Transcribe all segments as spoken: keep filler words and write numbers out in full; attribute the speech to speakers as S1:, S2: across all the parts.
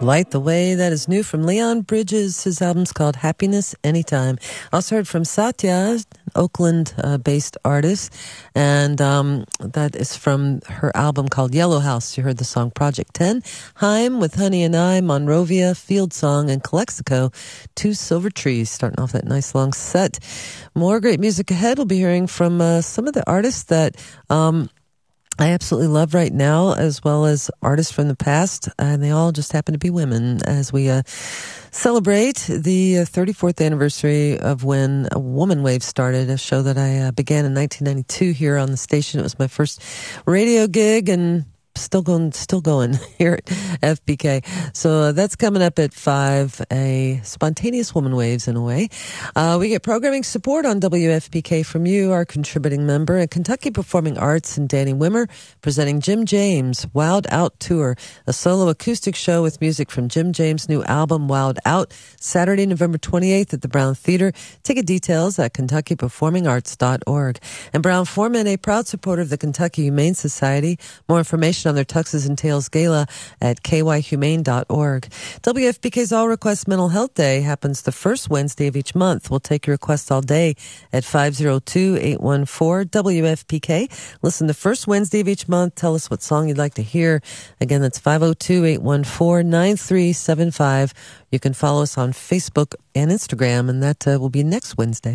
S1: Light the Way, that is new from Leon Bridges. His album's called Happiness Anytime. Also heard from Satya, an Oakland-based uh, artist, and um, that is from her album called Yellow House. You heard the song Project ten. Haim with Honey and I, Monrovia, Field Song, and Calexico, Two Silver Trees, starting off that nice long set. More great music ahead. We'll be hearing from uh, some of the artists that Um, I absolutely love right now, as well as artists from the past, and they all just happen to be women as we uh, celebrate the thirty-fourth anniversary of when a Woman Wave started, a show that I uh, began in nineteen ninety-two here on the station. It was my first radio gig, and still going, still going here at F P K. So uh, that's coming up at five, a spontaneous woman waves in a way. Uh, we get programming support on W F P K from you, our contributing member, and Kentucky Performing Arts and Danny Wimmer presenting Jim James' Wild Out Tour, a solo acoustic show with music from Jim James' new album, Wild Out, Saturday, November twenty-eighth at the Brown Theater. Ticket details at kentucky performing arts dot org. And Brown Foreman, a proud supporter of the Kentucky Humane Society. More information on their Tuxes and Tails Gala at k y humane dot org. W F P K's All Request Mental Health Day happens the first Wednesday of each month. We'll take your requests all day at five oh two, eight one four, W F P K. Listen the first Wednesday of each month. Tell us what song you'd like to hear. Again, that's five oh two, eight one four, nine three seven five. You can follow us on Facebook and Instagram, and that uh, will be next Wednesday.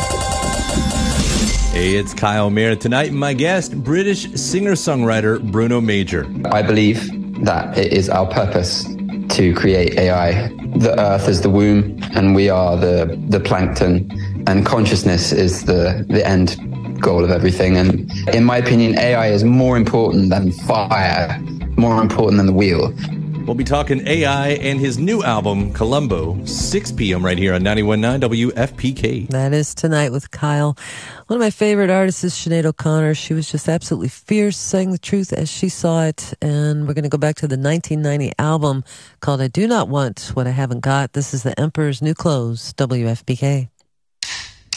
S2: Hey, it's Kyle Mayer. Tonight, my guest, British singer-songwriter Bruno Major.
S3: I believe that it is our purpose to create A I. The Earth is the womb, and we are the, the plankton, and consciousness is the, the end goal of everything. And in my opinion, A I is more important than fire, more important than the wheel.
S2: We'll be talking A I and his new album, Columbo, six p.m. right here on ninety-one point nine W F P K.
S1: That is tonight with Kyle. One of my favorite artists is Sinead O'Connor. She was just absolutely fierce, saying the truth as she saw it. And we're going to go back to the nineteen ninety album called I Do Not Want What I Haven't Got. This is The Emperor's New Clothes, W F P K.